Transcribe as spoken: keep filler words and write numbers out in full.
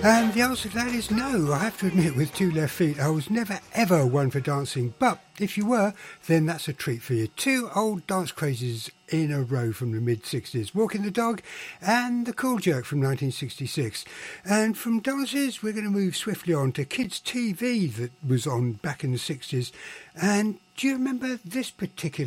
And the answer to that is no. I have to admit, with two left feet, I was never ever one for dancing. But if you were, then that's a treat for you. Two old dance crazes in a row from the mid-sixties. Walking the Dog and The Cool Jerk from nineteen sixty-six. And from dances, we're going to move swiftly on to kids' T V that was on back in the sixties. And do you remember this particular